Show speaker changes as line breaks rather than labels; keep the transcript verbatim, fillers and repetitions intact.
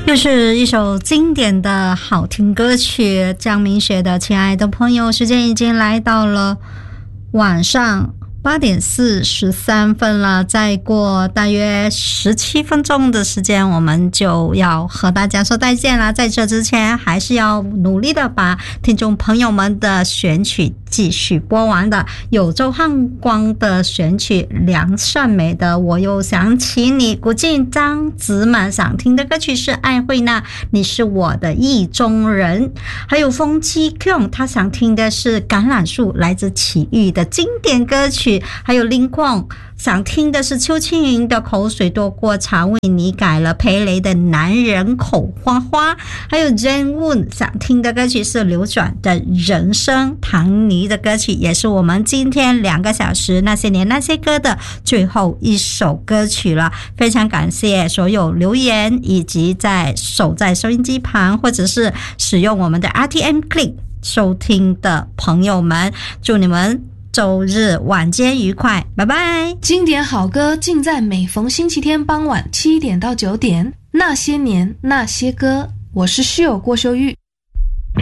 又是一首经典的好听歌曲，江明学的《亲爱的朋友》。时间已经来到了晚上八点四十三分了，再过大约十七分钟的时间，我们就要和大家说再见了。在这之前，还是要努力的把听众朋友们的选曲继续播完的。有周汉光的选曲，梁善美的《我又想起你》，古晋张子满想听的歌曲是艾慧娜《你是我的意中人》，还有风七 Q 他想听的是橄榄树，来自齐豫的经典歌曲。还有林况想听的是邱青云的口水多过茶，为你改了裴雷的男人口花花，还有 Jane Woon 想听的歌曲是流转的人生，唐尼的歌曲也是我们今天两个小时那些年那些歌的最后一首歌曲了。非常感谢所有留言以及在守在收音机旁或者是使用我们的 R T M Click 收听的朋友们，祝你们周日晚间愉快，拜拜。
经典好歌尽在每逢星期天傍晚七点到九点，那些年那些歌。我是室友郭秀玉。